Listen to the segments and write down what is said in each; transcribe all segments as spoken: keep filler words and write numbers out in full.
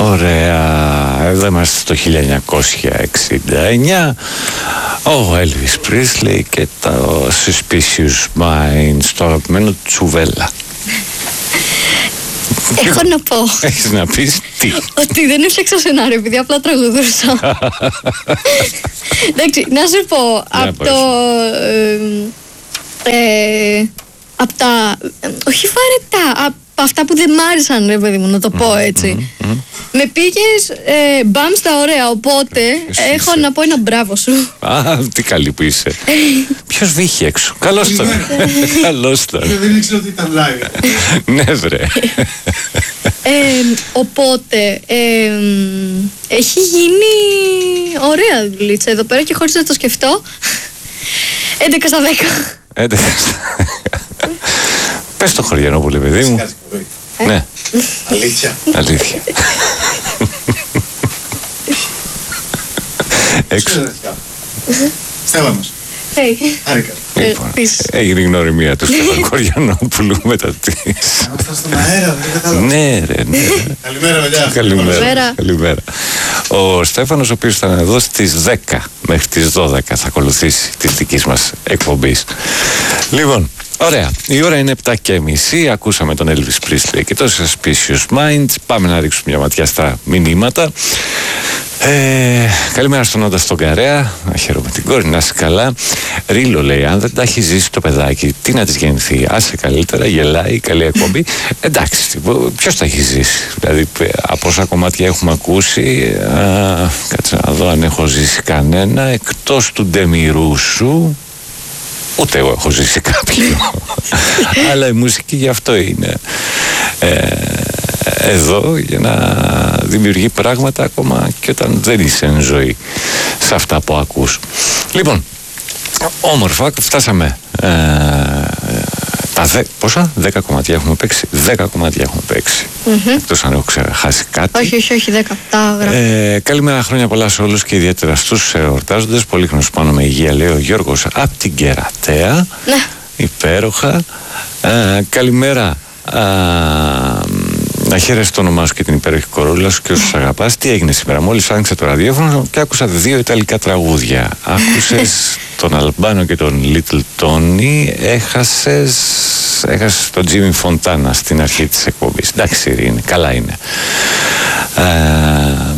Ωραία. Εδώ είμαστε το χίλια εννιακόσια εξήντα εννιά. Ο Elvis Presley και το Suspicious Minds, το αγαπημένο Τσουβέλλα. Έχω να πω. Έχεις να πεις τι? Ότι δεν έφτιαξα σενάριο επειδή απλά τραγουδούσα. Εντάξει, να σου πω από το ε, ε, από τα όχι βαρετά, από αυτά που δεν μ' άρεσαν, ρε παιδί μου, να το πω έτσι. Mm-hmm, mm-hmm. Με πήγες ε, μπαμ στα ωραία, οπότε ε, έχω να πω ένα μπράβο σου. Α, τι καλή που είσαι. Ποιος βγήκε έξω? Καλώς τον. Καλώς τον. Δεν ήξερα ότι ήταν live. Ναι βρε. ε, Οπότε ε, έχει γίνει ωραία δουλίτσα εδώ πέρα και χωρίς να το σκεφτώ έντεκα στα δέκα. έντεκα στα δέκα. Πες το Χωριανόπουλε, παιδί μου. Ε? Ναι. Αλήθεια. Αλήθεια. Έξω. Στέφανος. Χάρηκα. Λοιπόν, έγινε η γνωριμία του Στέφανου Χωριανόπουλου μετά τις... Ήμασταν στον αέρα, δεν κατάλαβα. Ναι ρε, ναι. Καλημέρα παιδιά. Καλημέρα. Καλημέρα. Ο Στέφανος, ο οποίος ήταν εδώ στις δέκα μέχρι τις δώδεκα, θα ακολουθήσει τη δική μας εκπομπή. Λοιπόν, ωραία. Η ώρα είναι επτά και μισή. Ακούσαμε τον Elvis Presley και το Suspicious Minds. Πάμε να ρίξουμε μια ματιά στα μηνύματα. Ε, καλημέρα στον Όντα στον Καρέα. Να χαίρομαι την κόρη, να είσαι καλά. Ρίλο λέει: αν δεν τα έχει ζήσει το παιδάκι, τι να τη γεννηθεί? Άσε καλύτερα, γελάει, καλή εκπομπή. Εντάξει, ποιος τα έχει ζήσει? Δηλαδή, από όσα κομμάτια έχουμε ακούσει, α, κάτσε να δω αν έχω ζήσει κανένα εκτός του Ντεμιρούσου. Ούτε εγώ έχω ζήσει κάποιο. Αλλά η μουσική γι' αυτό είναι ε, εδώ, για να δημιουργεί πράγματα ακόμα και όταν δεν είσαι εν ζωή σε αυτά που ακούς. Λοιπόν, όμορφα, φτάσαμε ε, τα δε, πόσα, δέκα κομμάτια έχουμε παίξει. Δέκα κομμάτια έχουμε παίξει. Mm-hmm. Εκτός αν έχω ξεχάσει κάτι. Όχι, όχι, όχι, δέκα. Τα γράφω. Ε, καλημέρα, χρόνια πολλά σε όλους και ιδιαίτερα στους εορτάζοντες. Πολύχρονος πάνω με υγεία, λέει ο Γιώργος από την Κερατέα. Ναι. Υπέροχα. Ε, καλημέρα. Α, να χαίρεσαι το όνομά σου και την υπέροχη κορούλα σου και όσους αγαπάς. Τι έγινε σήμερα? Μόλις άνοιξα το ραδιόφωνο και άκουσα δύο ιταλικά τραγούδια. Άκουσες τον Αλμπάνο και τον Little Tony. Έχασες, έχασες τον Jimmy Fontana στην αρχή της εκπομπής. Εντάξει, Ειρήνη, καλά είναι. Ε,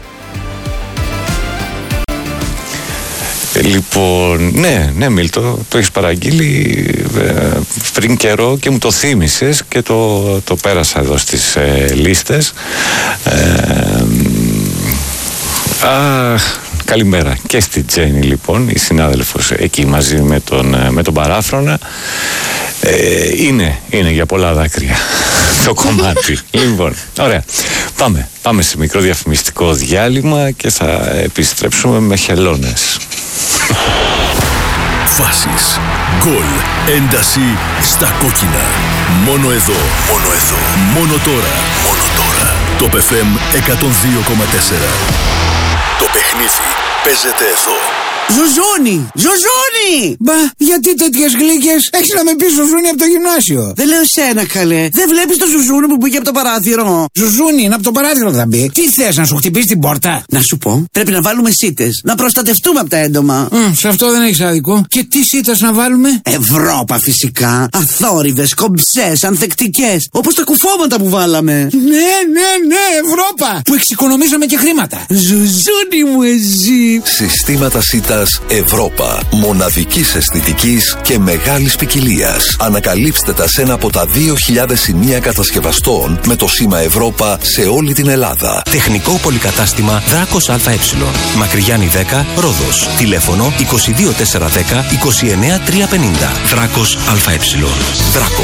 Λοιπόν, ναι, ναι Μίλτο, το έχεις παραγγείλει ε, πριν καιρό και μου το θύμισες και το, το πέρασα εδώ στις ε, λίστες. Ε, α, καλημέρα και στη Τζέννη λοιπόν, η συνάδελφος εκεί μαζί με τον, με τον Παράφρονα. Ε, είναι, είναι για πολλά δάκρυα το κομμάτι. Λοιπόν, ωραία. Πάμε, πάμε σε μικρό διαφημιστικό διάλειμμα και θα επιστρέψουμε με χελώνες. Φάσεις, γκολ, ένταση στα κόκκινα. Μόνο εδώ, μόνο εδώ, μόνο τώρα, μόνο τώρα. Το Π Φ Εμ εκατόν δύο κόμμα τέσσερα. Το παιχνίδι παίζεται εδώ. Ζουζούνι! Ζουζούνι! Μπα, γιατί τέτοιες γλύκες? Έχεις να με πεις Ζουζούνι από το γυμνάσιο. Δεν λέω εσένα, καλέ. Δεν βλέπεις το Ζουζούνι που μπήκε από το παράθυρο? Ζουζούνι, είναι από το παράθυρο θα μπει. Τι θες, να σου χτυπήσει την πόρτα? Να σου πω, πρέπει να βάλουμε σίτες. Να προστατευτούμε από τα έντομα. Mm, σε αυτό δεν έχεις άδικο. Και τι σίτες να βάλουμε? Ευρώπα φυσικά. Αθόρυβες, κομψές, ανθεκτικές. Όπως τα κουφώματα που βάλαμε. Ναι, ναι, ναι, Ευρώπα. Που εξοικονομήσαμε και χρήματα. Ζουζούνι μου εσύ. Συστήματα σίτα Ευρώπα. Μοναδικής αισθητικής και μεγάλης ποικιλίας. Ανακαλύψτε τα σε ένα από τα δύο χιλιάδες σημεία κατασκευαστών με το σήμα Ευρώπα σε όλη την Ελλάδα. Τεχνικό πολυκατάστημα Δράκος ΑΕ. Μακρυγιάννη δέκα, Ρόδος. Τηλέφωνο είκοσι δύο τετρακόσια δέκα είκοσι εννέα τριακόσια πενήντα. Δράκος ΑΕ. Δράκο.